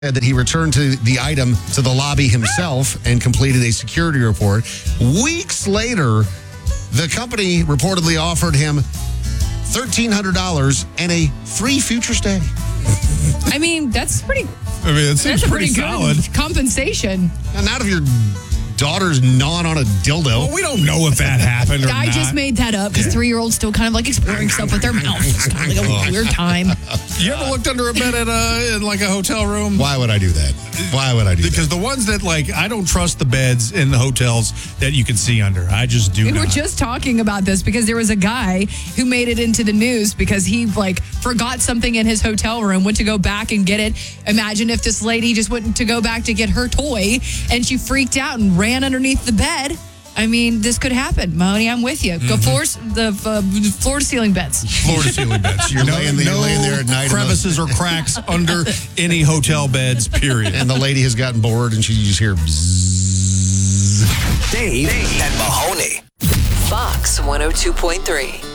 said that he returned to the item to the lobby himself and completed a security report. Weeks later, the company reportedly offered him $1,300 and a free future stay. I mean, that's pretty. I mean, it seems That's a pretty pretty solid. good compensation. And not if your daughter's gnawing on a dildo. Well, we don't know if that happened or I not. just made that up because 3-year-olds still kind of like exploring stuff with their mouth. It's kind of like a weird time. You ever looked under a bed in like a hotel room? Why would I do that? Why would I do Because that? the ones that I don't trust the beds in the hotels that you can see under. I just do We not. were just talking about this because there was a guy who made it into the news because he forgot something in his hotel room, went to go back and get it. Imagine if this lady just went to go back to get her toy and she freaked out and ran underneath the bed. I mean, this could happen. Mahoney, I'm with you. Go floor to ceiling beds. Floor to ceiling beds. You're laying there at night. Crevices or cracks under any hotel beds, period. And the lady has gotten bored and she just hear bzzz. Dave and Mahoney. Fox 102.3.